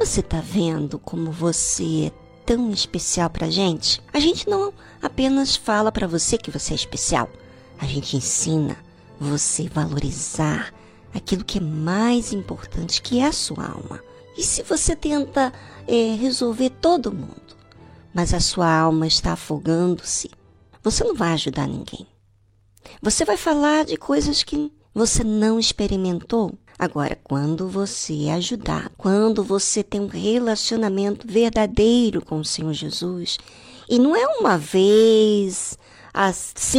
Você está vendo como você é tão especial para a gente? A gente não apenas fala para você que você é especial. A gente ensina você a valorizar aquilo que é mais importante, que é a sua alma. E se você tenta resolver todo mundo, mas a sua alma está afogando-se, você não vai ajudar ninguém. Você vai falar de coisas que você não experimentou. Agora, quando você ajudar, quando você tem um relacionamento verdadeiro com o Senhor Jesus, e não é uma vez,